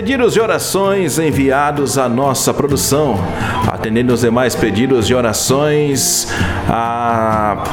Pedidos de orações enviados à nossa produção. Atendendo os demais pedidos de orações, a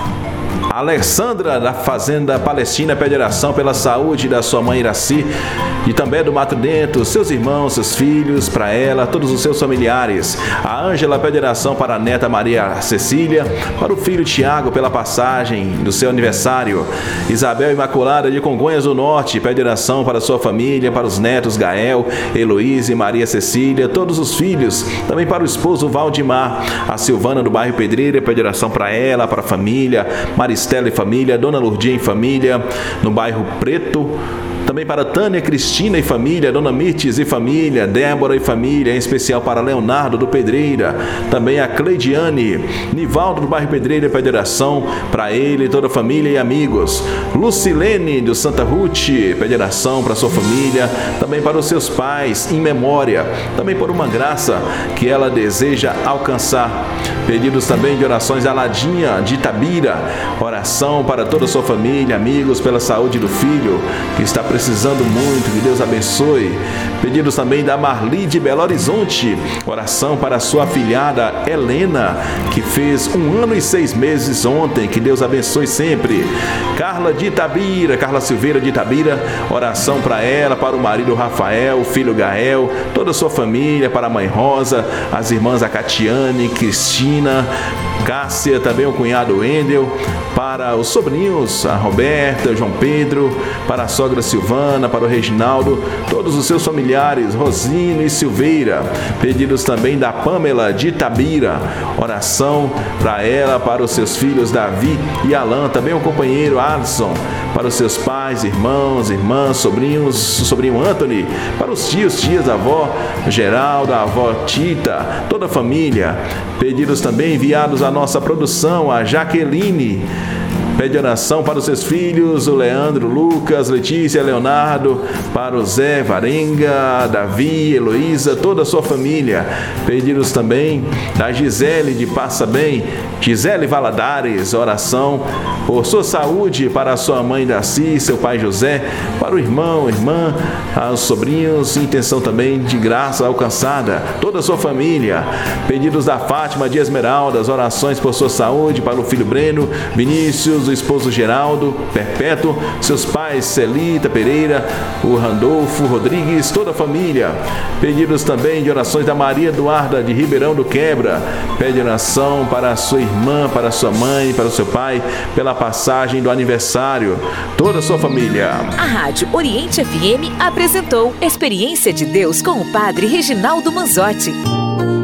Alessandra da Fazenda Palestina pede oração pela saúde da sua mãe Iraci e também do Mato Dentro, seus irmãos, seus filhos, para ela, todos os seus familiares. A Ângela pede oração para a neta Maria Cecília, para o filho Tiago pela passagem do seu aniversário. Isabel Imaculada de Congonhas do Norte pede oração para a sua família, para os netos Gael, Heloísa e Maria Cecília, todos os filhos, também para o esposo Valdemar. A Silvana do bairro Pedreira pede oração para ela, para a família, Maristela e família, Dona Lourdinha e família, no bairro Preto. Também para Tânia, Cristina e família, Dona Mirtes e família, Débora e família, em especial para Leonardo do Pedreira, também a Cleidiane, Nivaldo do bairro Pedreira pede oração para ele, toda a família e amigos. Lucilene do Santa Ruth pede oração para sua família, também para os seus pais, em memória, também por uma graça que ela deseja alcançar. Pedidos também de orações da Ladinha de Itabira, oração para toda a sua família, amigos, pela saúde do filho que está precisando muito, que Deus abençoe. Pedidos também da Marli de Belo Horizonte, oração para a sua afilhada Helena, que fez 1 ano e 6 meses ontem, que Deus abençoe sempre. Carla de Itabira, Carla Silveira de Itabira, oração para ela, para o marido Rafael, o filho Gael, toda a sua família, para a mãe Rosa, as irmãs Acatiane, Cristina, Cássia, também o cunhado Wendel, para os sobrinhos, a Roberta, João Pedro, para a sogra Silvana, para o Reginaldo, todos os seus familiares, Rosino e Silveira. Pedidos também da Pamela de Itabira, oração para ela, para os seus filhos Davi e Alan, também o companheiro Alisson, para os seus pais, irmãos, irmãs, sobrinhos, o sobrinho Anthony, para os tios, tias, a avó Geraldo, a avó Tita, toda a família. Pedidos também enviados à nossa produção, a Jaqueline pede oração para os seus filhos, o Leandro, Lucas, Letícia, Leonardo, para o Zé, Varenga, Davi, Heloísa, toda a sua família. Pedidos também da Gisele de Passa Bem, Gisele Valadares, oração por sua saúde, para a sua mãe Daci, seu pai José, para o irmão, irmã, aos sobrinhos, intenção também de graça alcançada, toda a sua família. Pedidos da Fátima de Esmeraldas, orações por sua saúde, para o filho Breno, Vinícius, o esposo Geraldo, Perpétuo, seus pais Celita Pereira, o Randolfo Rodrigues, toda a família. Pedidos também de orações da Maria Eduarda de Ribeirão do Quebra, pede oração para a sua irmã, para a sua mãe, para o seu pai, pela passagem do aniversário, toda a sua família. A Rádio Oriente FM apresentou Experiência de Deus com o Padre Reginaldo Manzotti.